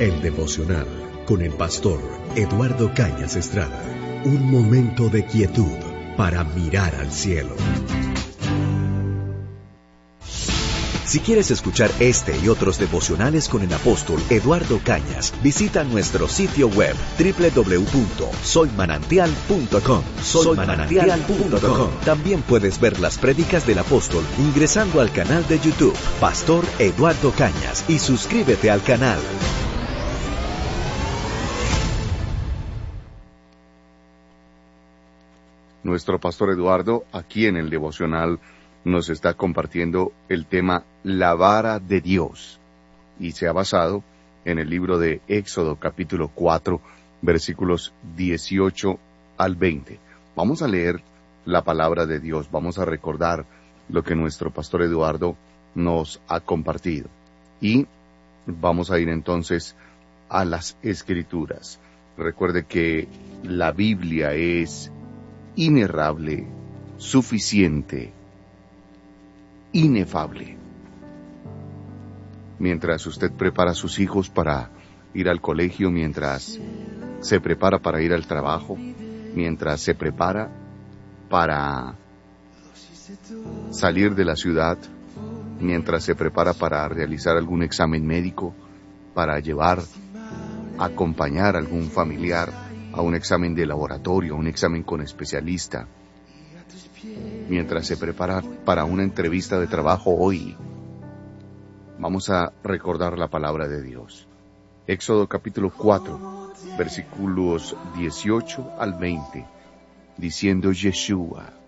El devocional con el pastor Eduardo Cañas Estrada. Un momento de quietud para mirar al cielo. Si quieres escuchar este y otros devocionales con el apóstol Eduardo Cañas, visita nuestro sitio web www.soymanantial.com. Soymanantial.com. También puedes ver las prédicas del apóstol ingresando al canal de YouTube Pastor Eduardo Cañas y suscríbete al canal. Nuestro pastor Eduardo, aquí en el devocional, nos está compartiendo el tema La vara de Dios, y se ha basado en el libro de Éxodo capítulo 4, versículos 18 al 20. Vamos a leer la palabra de Dios, vamos a recordar lo que nuestro pastor Eduardo nos ha compartido, y vamos a ir entonces a las Escrituras. Recuerde que la Biblia es inerrable, suficiente, inefable. Mientras usted prepara a sus hijos para ir al colegio, mientras se prepara para ir al trabajo, mientras se prepara para salir de la ciudad, mientras se prepara para realizar algún examen médico, para acompañar a algún familiar a un examen de laboratorio, a un examen con especialista, mientras se prepara para una entrevista de trabajo hoy, vamos a recordar la palabra de Dios. Éxodo capítulo 4, versículos 18 al 20, diciendo Yeshua: